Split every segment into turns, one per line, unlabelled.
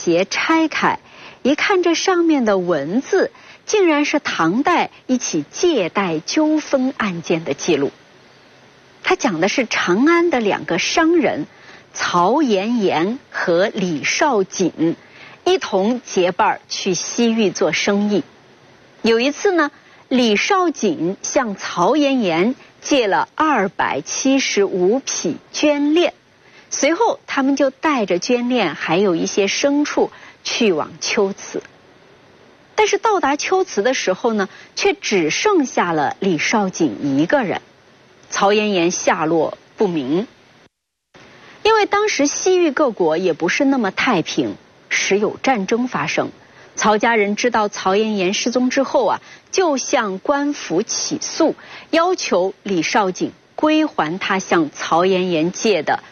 鞋拆开，一看这上面的文字，竟然是唐代一起借贷纠纷案件的记录。它讲的是长安的2个商人曹延言和李少锦一同结伴去西域做生意。有一次呢，李少锦向曹延言借了275匹绢链，随后他们就带着绢链还有一些牲畜去往龟兹。但是到达龟兹的时候呢，却只剩下了李少锦一个人，曹延言下落不明。因为当时西域各国也不是那么太平，时有战争发生。曹家人知道曹延言失踪之后就向官府起诉，要求李少锦归还他向曹延言借的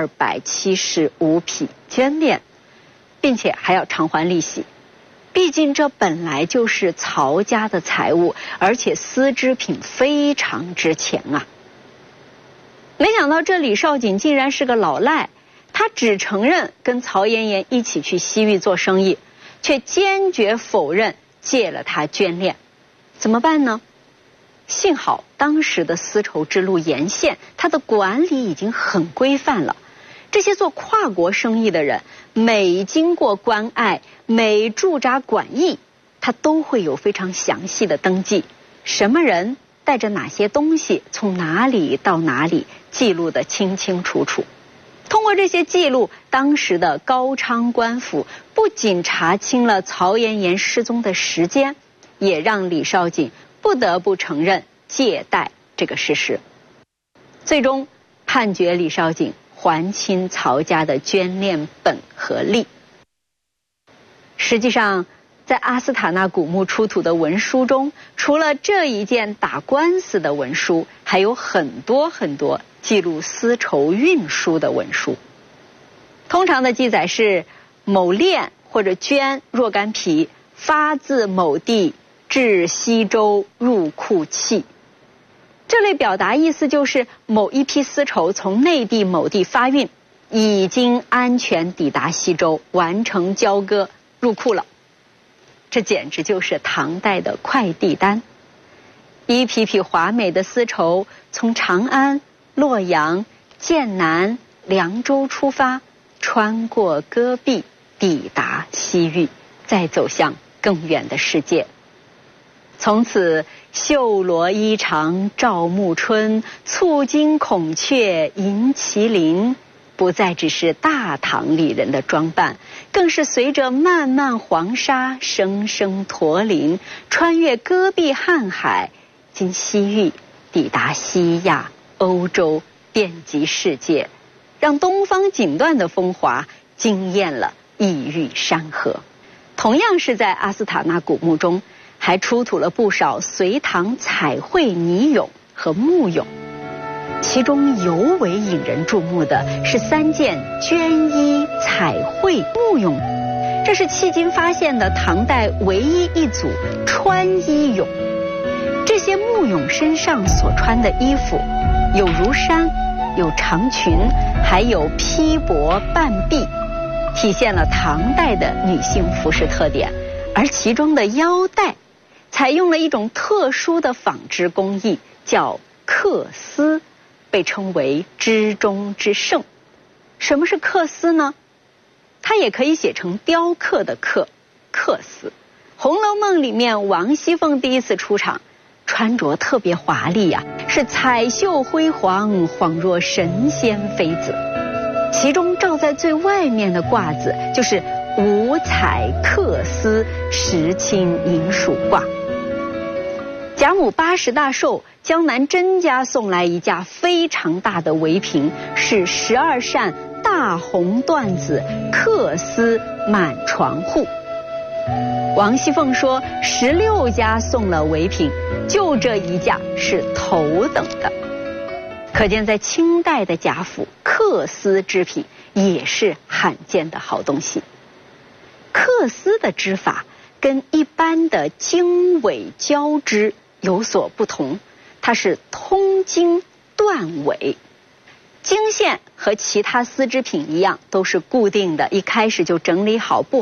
275匹绢链，并且还要偿还利息。毕竟这本来就是曹家的财物，而且丝织品非常值钱啊。没想到这李少锦竟然是个老赖，他只承认跟曹延言一起去西域做生意，却坚决否认借了他绢链。怎么办呢？幸好当时的丝绸之路沿线，它的管理已经很规范了。这些做跨国生意的人，每经过关隘，每驻扎馆驿，他都会有非常详细的登记，什么人带着哪些东西从哪里到哪里，记录得清清楚楚。通过这些记录，当时的高昌官府不仅查清了曹延言失踪的时间，也让李少锦不得不承认借贷这个事实。最终判决李少锦还清曹家的绢链本和利。实际上，在阿斯塔纳古墓出土的文书中，除了这一件打官司的文书，还有很多记录丝绸运输的文书。通常的记载是某链或者绢若干匹发自某地至西周入库器。这类表达意思就是某一批丝绸从内地某地发运，已经安全抵达西周，完成交割入库了。这简直就是唐代的快递单。一匹匹华美的丝绸从长安、洛阳、剑南、凉州出发，穿过戈壁，抵达西域，再走向更远的世界。从此，绣罗衣裳照暮春，簇金孔雀迎麒麟，不再只是大唐里人的装扮，更是随着漫漫黄沙、声声驼铃，穿越戈壁瀚海，经西域，抵达西亚、欧洲，遍及世界，让东方锦缎的风华惊艳了异域山河。同样是在阿斯塔纳古墓中，还出土了不少隋唐彩绘泥俑和木俑，其中尤为引人注目的是3件绢衣彩绘木俑，这是迄今发现的唐代唯一一组穿衣俑。这些木俑身上所穿的衣服有如衫，有长裙，还有披帛半臂，体现了唐代的女性服饰特点。而其中的腰带采用了一种特殊的纺织工艺，叫缂丝，被称为织中之圣。什么是缂丝呢？它也可以写成雕刻的刻，缂丝。《红楼梦》里面王熙凤第一次出场，穿着特别华丽呀，是彩绣辉煌，恍若神仙妃子。其中罩在最外面的褂子就是五彩缂丝石青银鼠褂。贾母80大寿，江南甄家送来一架非常大的围屏，是12扇大红缎子缂丝满床户。王熙凤说16家送了围屏，就这一架是头等的。可见在清代的贾府，缂丝织品也是罕见的好东西。缂丝的织法跟一般的经纬交织有所不同，它是通经断纬。经线和其他丝织品一样，都是固定的，一开始就整理好布